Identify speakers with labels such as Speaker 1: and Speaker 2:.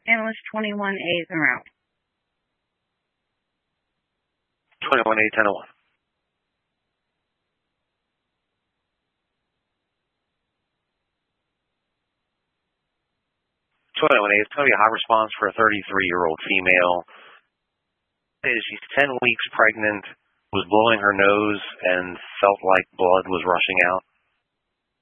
Speaker 1: Analyst 21A is en route.
Speaker 2: 21A 1001. 21A, it's going to be a hot response for a 33-year-old female. She's 10 weeks pregnant, was blowing her nose, and felt like blood was rushing out.